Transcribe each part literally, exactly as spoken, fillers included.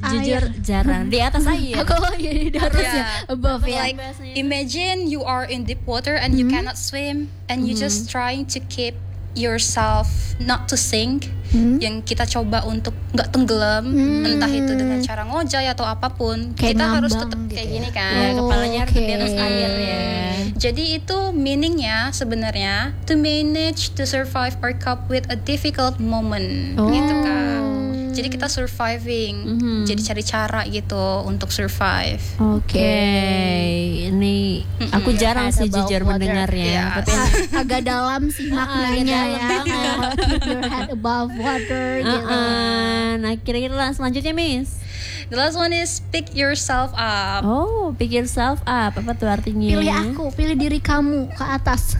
jujur air. jarang di atas air. Aku ya di harusnya Yeah. above ya. Like imagine you are in deep water and you cannot swim and you just trying to keep yourself not to sink. Hmm. Yang kita coba untuk nggak tenggelam, entah itu dengan cara ngojay atau apapun. Kayak kita harus ngambang tetap gitu kayak ya. gini kan. Ya, kepalanya harus Oke. di atas air ya. Jadi itu meaningnya sebenarnya to manage to survive or cope with a difficult moment Oh. gitu kan. Jadi kita surviving, Mhm. jadi cari cara gitu untuk survive. Oke, ini aku jarang sih About jujur water. mendengarnya. Yeah. Tapi A- agak dalam sih maknanya agak ya. dalam banget. Keep your head above water gitu. Uh-uh. Nah kira-kira lah selanjutnya Miss. The last one is pick yourself up. Oh, pick yourself up. Apa tuh artinya? Pilih aku, pilih diri kamu ke atas.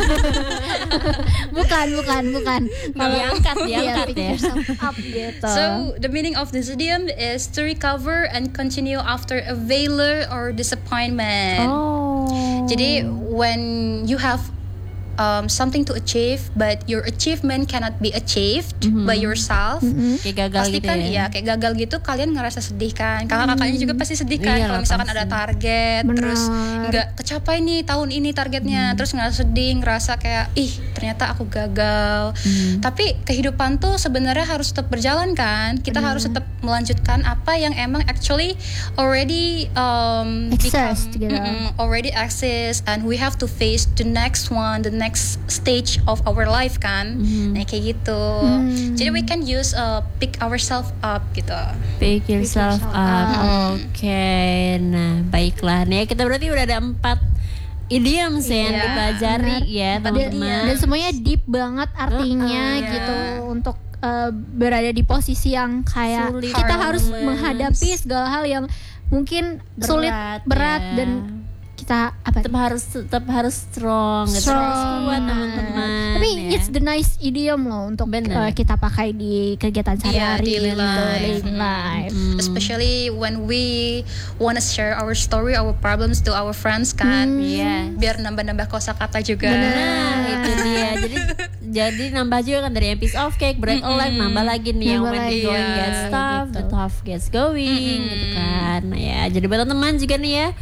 bukan, bukan, bukan. Diangkat, Iya, diangkat pick ya. yourself up gitu. So the meaning of this idiom is to recover and continue after a failure or disappointment. Oh. Jadi when you have um, something to achieve but your achievement cannot be achieved by yourself, kayak gagal pasti gitu kan ya. iya kayak gagal gitu kalian ngerasa sedih kan. Kakak-kakaknya juga pasti sedih kan Iya kalau lah, misalkan pasti. ada target Benar. terus nggak kecapai nih tahun ini targetnya, terus ngerasa sedih, ngerasa kayak ih ternyata aku gagal. Tapi kehidupan tuh sebenarnya harus tetap berjalan kan. Kita harus tetap melanjutkan apa yang emang actually already um, Exist become- gitu. Mm-mm, already exist and we have to face the next one, the next stage of our life kan. Nah kayak gitu. Jadi we can use uh, pick ourselves up gitu. Pick yourself yourself up. Oke, nah baiklah. Nih kita berarti udah ada empat idioms ya yang Iya, dipelajari ya dan, teman-teman. dan semuanya deep banget artinya Uh-uh. gitu untuk uh, berada di posisi yang kayak Sulit. kita Hard harus moments. menghadapi segala hal yang mungkin sulit, Berat, berat ya. dan kita apa tetap harus tetap harus strong, gitu. strong harus kuat nah. teman-teman. Tapi ya. it's the nice idiom loh untuk Bener. uh, kita pakai di kegiatan Iya, sehari-hari, daily life. daily Mm. life. Hmm. Especially when we wanna share our story, our problems to our friends kan. Iya. Biar nambah-nambah kosakata juga. Nah, itu dia. Jadi jadi nambah juga kan dari piece of cake, break a leg, nambah lagi nih yang Nambah when the lagi. going Iya, gets tough, gitu. the tough gets going gitu kan. Nah, ya, jadi buat teman-teman juga nih ya.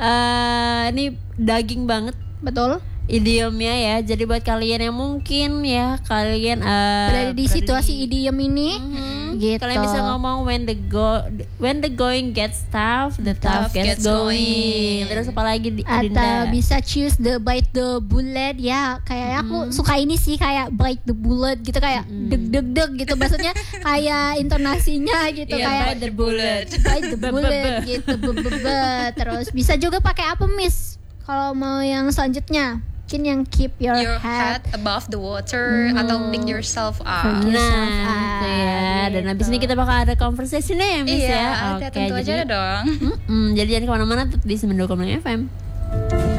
eh ini daging banget Betul. idiomnya ya. Jadi buat kalian yang mungkin ya kalian eh, Berada di situasi idiom ini Mhm. gitu. Kalian bisa ngomong when the go when the going gets tough, the tough, Tough gets, gets going. going. Terus apa lagi di atau Adinda? bisa choose the bite the bullet ya kayak aku suka ini sih kayak bite the bullet gitu kayak deg deg deg gitu maksudnya kayak intonasinya gitu Iya, kayak bite the bullet. bite the Be- be- bullet be. gitu be- be- be. Terus bisa juga pakai apa Miss kalau mau yang selanjutnya mungkin yang keep your, Your head head above the water atau pick yourself up. Yourself Nah, up, itu ya. Dan gitu. habis ini kita bakal ada conversation ya, Miss Iya, ya. ada Oke, tentu aja jadi, ada dong. Mm-mm, jadi jangan kemana-mana, tetap di sembilan dua koma enam F M.